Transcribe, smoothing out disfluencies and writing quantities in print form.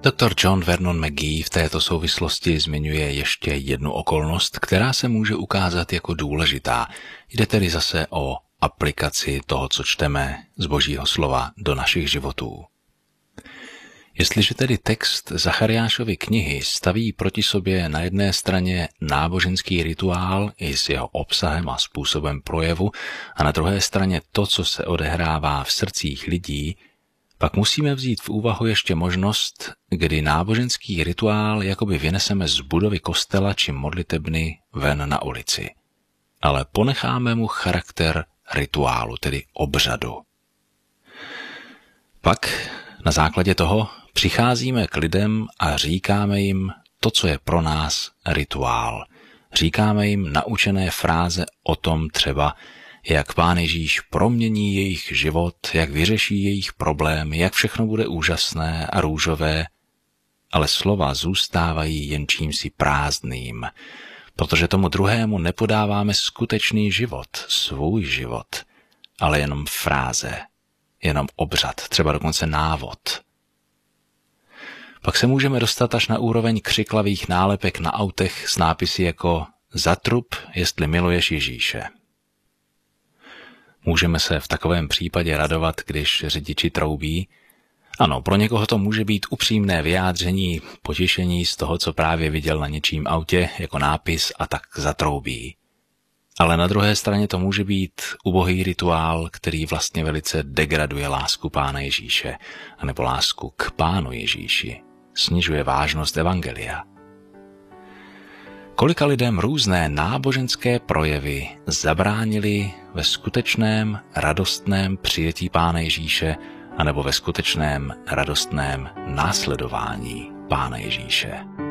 Dr. John Vernon McGee v této souvislosti zmiňuje ještě jednu okolnost, která se může ukázat jako důležitá. Jde tedy zase o aplikaci toho, co čteme z Božího slova do našich životů. Jestliže tedy text Zachariášovy knihy staví proti sobě na jedné straně náboženský rituál i s jeho obsahem a způsobem projevu a na druhé straně to, co se odehrává v srdcích lidí, pak musíme vzít v úvahu ještě možnost, kdy náboženský rituál jakoby vyneseme z budovy kostela či modlitebny ven na ulici. Ale ponecháme mu charakter rituálu, tedy obřadu. Pak na základě toho přicházíme k lidem a říkáme jim to, co je pro nás rituál. Říkáme jim naučené fráze o tom třeba, jak Pán Ježíš promění jejich život, jak vyřeší jejich problémy, jak všechno bude úžasné a růžové, ale slova zůstávají jen čímsi prázdným, protože tomu druhému nepodáváme skutečný život, svůj život, ale jenom fráze, jenom obřad, třeba dokonce návod. Pak se můžeme dostat až na úroveň křiklavých nálepek na autech s nápisy jako zatrup, jestli miluješ Ježíše. Můžeme se v takovém případě radovat, když řidiči troubí. Ano, pro někoho to může být upřímné vyjádření, potěšení z toho, co právě viděl na něčím autě jako nápis a tak zatroubí. Ale na druhé straně to může být ubohý rituál, který vlastně velice degraduje lásku Pána Ježíše, anebo lásku k Pánu Ježíši. Snižuje vážnost evangelia. Kolika lidem různé náboženské projevy zabránily ve skutečném radostném přijetí Pána Ježíše anebo ve skutečném radostném následování Pána Ježíše.